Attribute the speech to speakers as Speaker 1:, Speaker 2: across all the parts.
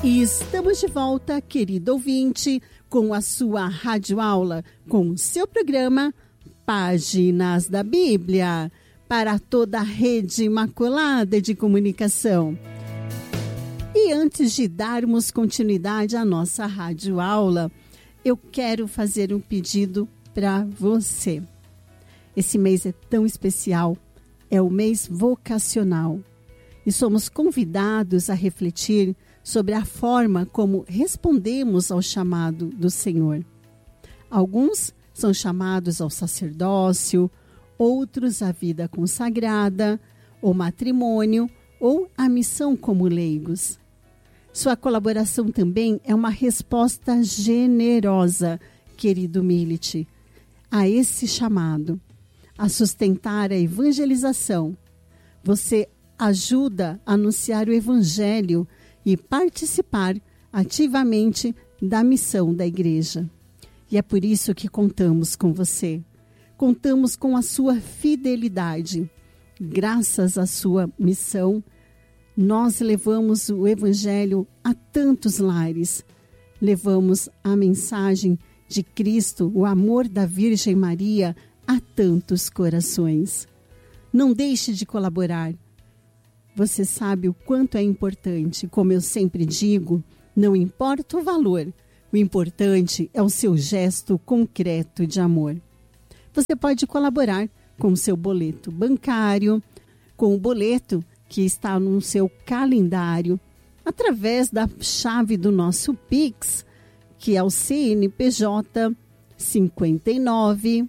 Speaker 1: E estamos de volta, querido ouvinte, com a sua radioaula, com o seu programa Páginas da Bíblia, para toda a rede imaculada de comunicação. E antes de darmos continuidade à nossa radioaula, eu quero fazer um pedido para você. Esse mês é tão especial, é o mês vocacional. E somos convidados a refletir sobre a forma como respondemos ao chamado do Senhor. Alguns são chamados ao sacerdócio, outros à vida consagrada, ou matrimônio, ou à missão como leigos. Sua colaboração também é uma resposta generosa, querido Milite, a esse chamado, a sustentar a evangelização. Você ajuda a anunciar o Evangelho e participar ativamente da missão da igreja. E é por isso que contamos com você. Contamos com a sua fidelidade. Graças à sua missão, nós levamos o Evangelho a tantos lares. Levamos a mensagem de Cristo, o amor da Virgem Maria, a tantos corações. Não deixe de colaborar. Você sabe o quanto é importante. Como eu sempre digo, não importa o valor, o importante é o seu gesto concreto de amor. Você pode colaborar com o seu boleto bancário, com o boleto que está no seu calendário, através da chave do nosso Pix, que é o CNPJ 59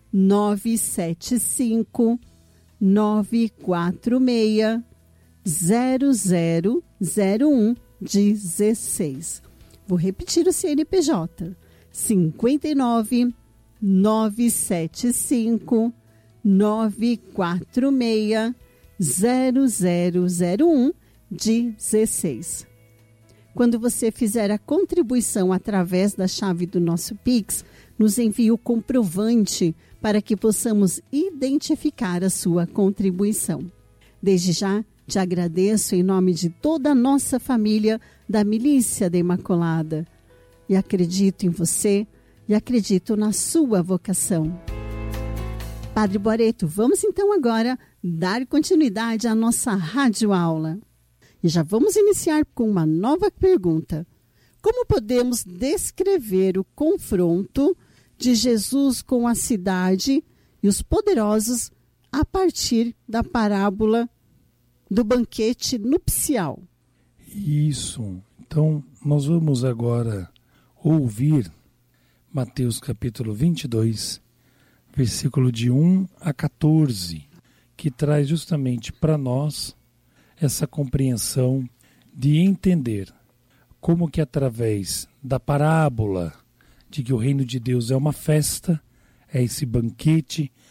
Speaker 1: 975 946 000116. Vou repetir o CNPJ. 59 975 946 000116. Quando você fizer a contribuição através da chave do nosso Pix, nos envie o comprovante para que possamos identificar a sua contribuição. Desde já, te agradeço em nome de toda a nossa família da Milícia da Imaculada. E acredito em você e acredito na sua vocação. Padre Boareto, vamos então agora dar continuidade à nossa radioaula. E já vamos iniciar com uma nova pergunta. Como podemos descrever o confronto de Jesus com a cidade e os poderosos a partir da parábola do banquete nupcial?
Speaker 2: Isso. Então, nós vamos agora ouvir Mateus capítulo 22, versículo de 1 a 14, que traz justamente para nós essa compreensão de entender como que através da parábola de que o reino de Deus é uma festa, é esse banquete